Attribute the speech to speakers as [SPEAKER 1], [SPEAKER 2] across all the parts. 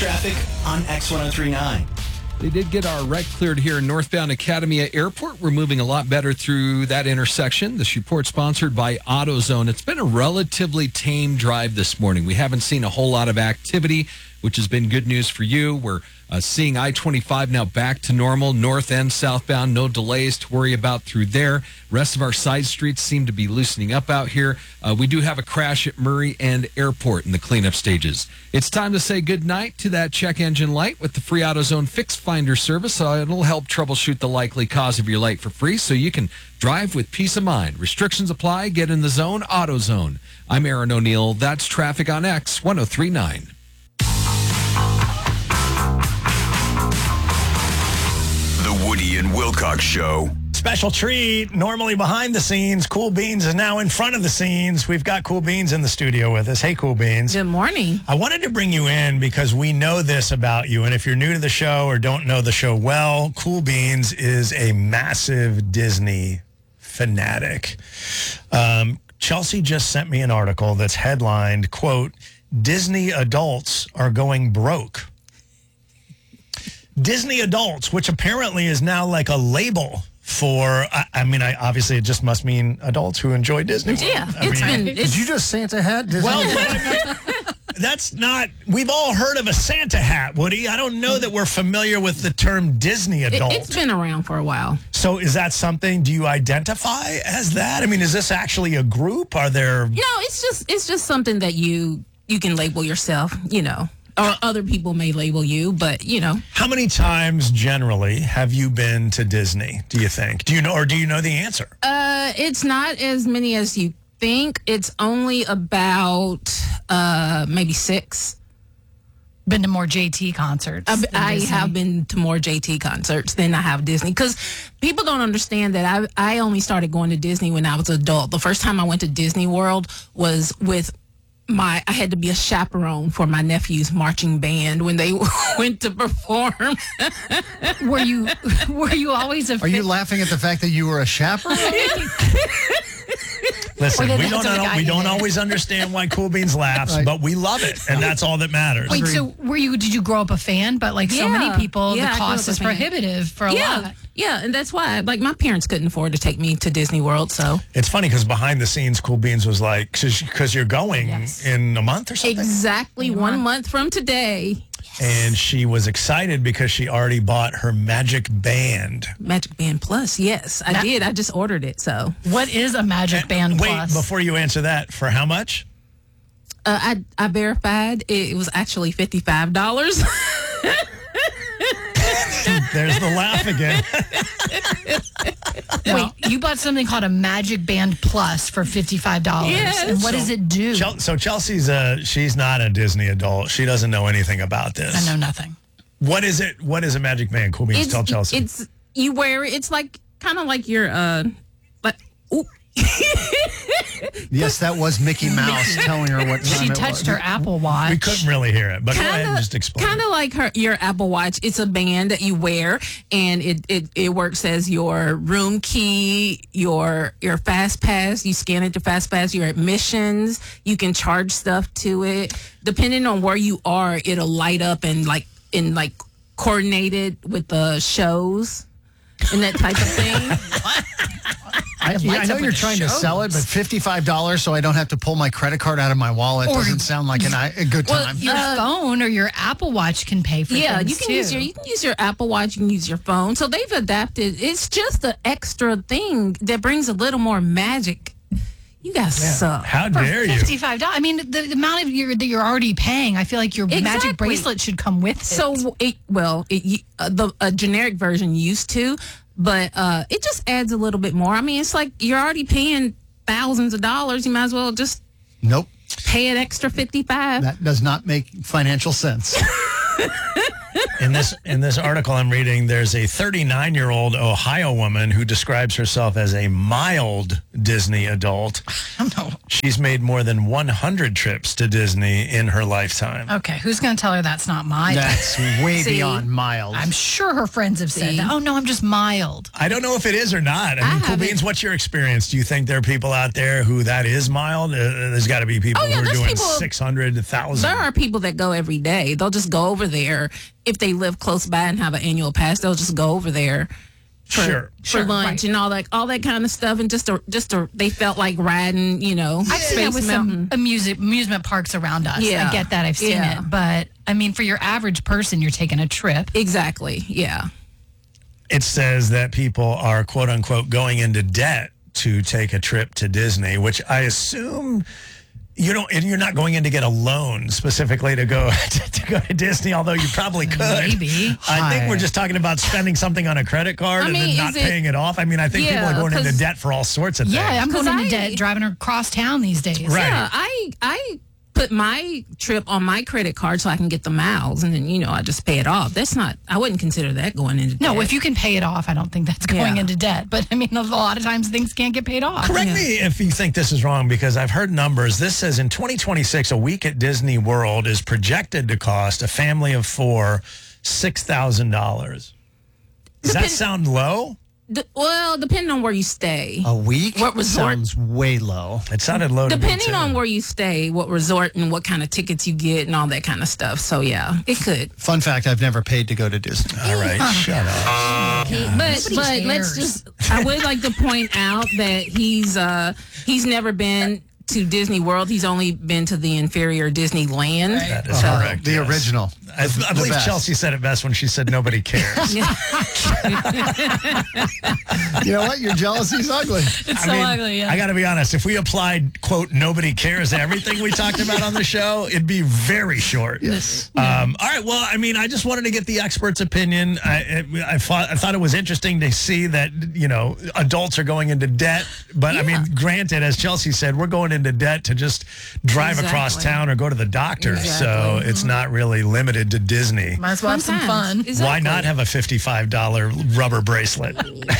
[SPEAKER 1] traffic on X1039.
[SPEAKER 2] They did get our wreck cleared here in northbound Academia Airport. We're moving a lot better through that intersection. This report sponsored by AutoZone. It's been a relatively tame drive this morning. We haven't seen a whole lot of activity, which has been good news for you. We're seeing I-25 now back to normal, north and southbound. No delays to worry about through there. Rest of our side streets seem to be loosening up out here. We do have a crash at Murray End Airport in the cleanup stages. It's time to say goodnight to that check engine light with the free AutoZone Fix Finder service. It'll help troubleshoot the likely cause of your light for free so you can drive with peace of mind. Restrictions apply. Get in the zone. AutoZone. I'm Aaron O'Neill. That's traffic on X1039.
[SPEAKER 3] The Woody and Wilcox Show.
[SPEAKER 4] Special treat. Normally behind the scenes, Cool Beans is now in front of the scenes. We've got Cool Beans in the studio with us. Hey, Cool Beans.
[SPEAKER 5] Good morning.
[SPEAKER 4] I wanted to bring you in because we know this about you. And if you're new to the show or don't know the show well, Cool Beans is a massive Disney fanatic. Chelsea just sent me an article that's headlined, quote, Disney adults are going broke. Disney adults, which apparently is now like a label for, obviously it just must mean adults who enjoy Disney World.
[SPEAKER 5] Yeah,
[SPEAKER 6] Did you just Santa hat? Disney?
[SPEAKER 4] Well, that's not, we've all heard of a Santa hat, Woody. I don't know that we're familiar with the term Disney adult.
[SPEAKER 5] It's been around for a while.
[SPEAKER 4] So is that something, do you identify as that? I mean, is this actually a group? Are there...
[SPEAKER 5] No, it's just something that you can label yourself, or other people may label you, but
[SPEAKER 4] How many times generally have you been to Disney, do you think? Do you know the answer?
[SPEAKER 5] It's not as many as you think. It's only about maybe 6.
[SPEAKER 7] Been to more JT concerts.
[SPEAKER 5] I have been to more JT concerts than I have Disney, because people don't understand that I only started going to Disney when I was an adult. The first time I went to Disney World was with I had to be a chaperone for my nephew's marching band when they went to perform.
[SPEAKER 7] Were you always a...
[SPEAKER 6] Are you laughing at the fact that you were a chaperone?
[SPEAKER 4] Listen, we don't always understand why Cool Beans laughs,
[SPEAKER 6] right.
[SPEAKER 4] but we love it, and that's all that matters.
[SPEAKER 7] Wait, so did you grow up a fan? But like so many people, the cost is prohibitive for a lot.
[SPEAKER 5] Yeah, and that's why, my parents couldn't afford to take me to Disney World, so.
[SPEAKER 4] It's funny because behind the scenes, Cool Beans was like, because you're going in a month or something?
[SPEAKER 5] Exactly 1 month from today.
[SPEAKER 4] And she was excited because she already bought her Magic Band.
[SPEAKER 5] Magic Band Plus, yes, I did. I just ordered it, so.
[SPEAKER 7] What is a Magic Band Plus?
[SPEAKER 4] Wait, before you answer that, for how much?
[SPEAKER 5] I verified it was actually $55.
[SPEAKER 4] There's the laugh again.
[SPEAKER 7] Wait, you bought something called a Magic Band Plus for $55.
[SPEAKER 5] Yes.
[SPEAKER 7] And what does it do?
[SPEAKER 4] So Chelsea's she's not a Disney adult. She doesn't know anything about this.
[SPEAKER 7] I know nothing.
[SPEAKER 4] What is it? What is a Magic Band? Cool Beans, tell Chelsea.
[SPEAKER 5] It's you wear it. It's like kind of like your ooh.
[SPEAKER 6] Yes, that was Mickey Mouse telling her what time
[SPEAKER 7] She touched her Apple Watch.
[SPEAKER 4] We couldn't really hear it, but go ahead and just explain.
[SPEAKER 5] Kind of like your Apple Watch. It's a band that you wear, and it works as your room key, your Fast Pass. You scan it to Fast Pass, your admissions. You can charge stuff to it. Depending on where you are, it'll light up and coordinated with the shows and that type of thing.
[SPEAKER 6] I know you're trying to sell it, but $55 so I don't have to pull my credit card out of my wallet doesn't sound like a good time.
[SPEAKER 7] Your phone or your Apple Watch can pay for things
[SPEAKER 5] you can use your Apple Watch, you can use your phone. So they've adapted. It's just an extra thing that brings a little more magic. You guys suck.
[SPEAKER 4] How dare you?
[SPEAKER 7] $55. I mean, the amount that you're already paying, I feel like your magic bracelet should come with it.
[SPEAKER 5] So, a generic version used to, but it just adds a little bit more. I mean, it's like you're already paying thousands of dollars. You might as well just pay an extra $55.
[SPEAKER 6] That does not make financial sense.
[SPEAKER 4] In this article I'm reading, there's a 39-year-old Ohio woman who describes herself as a mild Disney adult.
[SPEAKER 7] I don't know.
[SPEAKER 4] She's made more than 100 trips to Disney in her lifetime.
[SPEAKER 7] Okay, who's going to tell her that's not mild?
[SPEAKER 6] That's way beyond mild.
[SPEAKER 7] I'm sure her friends have said that. Oh, no, I'm just mild.
[SPEAKER 4] I don't know if it is or not. I mean, Cool Beans, what's your experience? Do you think there are people out there who that is mild? There's got to be people who are doing 600, 1,000.
[SPEAKER 5] There are people that go every day. They'll just go over there. If they live close by and have an annual pass, they'll just go over there. For lunch and all that kind of stuff, and just they felt like riding,
[SPEAKER 7] I've seen that with some amusement parks around us.
[SPEAKER 5] Yeah.
[SPEAKER 7] I get that, I've seen it, but I mean, for your average person, you're taking a trip.
[SPEAKER 5] Exactly. Yeah.
[SPEAKER 4] It says that people are quote unquote going into debt to take a trip to Disney, which I assume. You're not going in to get a loan specifically to go to Disney, although you probably could.
[SPEAKER 7] Maybe.
[SPEAKER 4] I think we're just talking about spending something on a credit card and then not paying it off. I mean, I think people are going into debt for all sorts of things.
[SPEAKER 7] Yeah, I'm going into debt driving across town these days.
[SPEAKER 4] Right.
[SPEAKER 5] Yeah, I put my trip on my credit card so I can get the miles, and then I just pay it off. I wouldn't consider that going into debt.
[SPEAKER 7] No, if you can pay it off, I don't think that's going into debt. But I mean, a lot of times things can't get paid off.
[SPEAKER 4] Correct me if you think this is wrong, because I've heard numbers. This says in 2026, a week at Disney World is projected to cost a family of 4 $6,000. Does that sound low?
[SPEAKER 5] Well, depending on where you stay.
[SPEAKER 6] A week?
[SPEAKER 5] What resort?
[SPEAKER 6] Sounds way low.
[SPEAKER 4] It sounded low to me,
[SPEAKER 5] depending on where you stay, what resort and what kind of tickets you get and all that kind of stuff. So, yeah, it could.
[SPEAKER 6] Fun fact, I've never paid to go to Disney.
[SPEAKER 4] All right, shut up.
[SPEAKER 5] But let's just, I would like to point out that he's never been to Disney World. He's only been to the inferior Disneyland.
[SPEAKER 4] That is correct.
[SPEAKER 6] The original.
[SPEAKER 4] I believe Chelsea said it best when she said nobody cares.
[SPEAKER 6] You know what? Your jealousy's ugly.
[SPEAKER 7] It's ugly, yeah.
[SPEAKER 4] I got to be honest. If we applied, quote, nobody cares to everything we talked about on the show, it'd be very short.
[SPEAKER 6] Yes.
[SPEAKER 4] All right. Well, I mean, I just wanted to get the expert's opinion. I thought it was interesting to see that, adults are going into debt. But, I mean, granted, as Chelsea said, we're going into debt to just drive across town or go to the doctor. So it's not really limited to Disney.
[SPEAKER 7] Might as well have some fun.
[SPEAKER 5] Exactly.
[SPEAKER 4] Why not have a $55 rubber bracelet?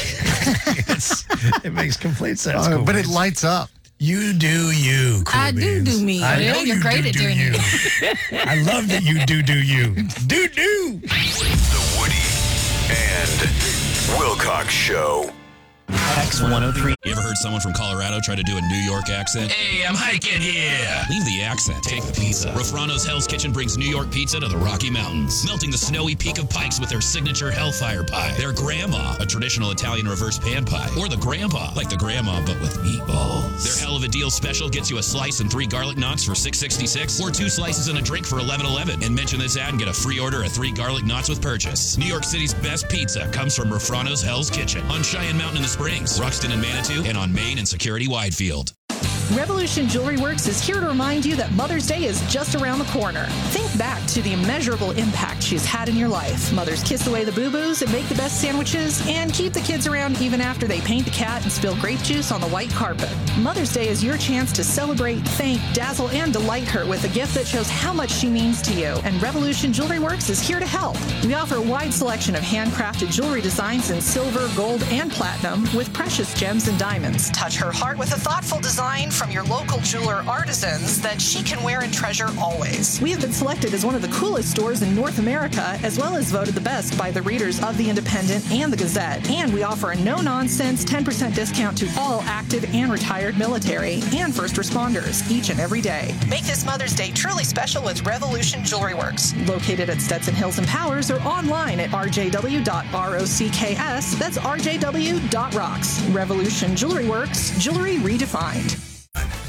[SPEAKER 4] It makes complete sense. Cool
[SPEAKER 6] but
[SPEAKER 4] Beans.
[SPEAKER 6] it lights up.
[SPEAKER 4] You do you. Cool
[SPEAKER 5] I
[SPEAKER 4] Beans.
[SPEAKER 5] do me.
[SPEAKER 4] I know
[SPEAKER 7] You're great at doing
[SPEAKER 4] you. I love that you do you. Do.
[SPEAKER 3] The Woody and Wilcox Show.
[SPEAKER 1] X103.
[SPEAKER 8] You ever heard someone from Colorado try to do a New York accent? Hey, I'm hiking here. Leave the accent. Take the pizza. Rofrano's Hell's Kitchen brings New York pizza to the Rocky Mountains, melting the snowy peak of Pikes with their signature Hellfire Pie, their Grandma, a traditional Italian reverse pan pie, or the Grandpa, like the Grandma but with meatballs. Their Hell of a Deal special gets you a slice and 3 garlic knots for $6.66, or 2 slices and a drink for $11.11. And mention this ad and get a free order of 3 garlic knots with purchase. New York City's best pizza comes from Rofrano's Hell's Kitchen on Cheyenne Mountain in the Springs, Ruxton and Manitou, and on Main and Security Widefield.
[SPEAKER 9] Revolution Jewelry Works is here to remind you that Mother's Day is just around the corner. Think back to the immeasurable impact she's had in your life. Mothers kiss away the boo-boos and make the best sandwiches and keep the kids around even after they paint the cat and spill grape juice on the white carpet. Mother's Day is your chance to celebrate, thank, dazzle, and delight her with a gift that shows how much she means to you. And Revolution Jewelry Works is here to help. We offer a wide selection of handcrafted jewelry designs in silver, gold, and platinum with precious gems and diamonds. Touch her heart with a thoughtful design from your local jeweler artisans that she can wear and treasure always. We have been selected as one of the coolest stores in North America, as well as voted the best by the readers of The Independent and The Gazette. And we offer a no-nonsense 10% discount to all active and retired military and first responders each and every day. Make this Mother's Day truly special with Revolution Jewelry Works, located at Stetson Hills and Powers, or online at rjw.rocks. That's rjw.rocks. Revolution Jewelry Works, jewelry redefined.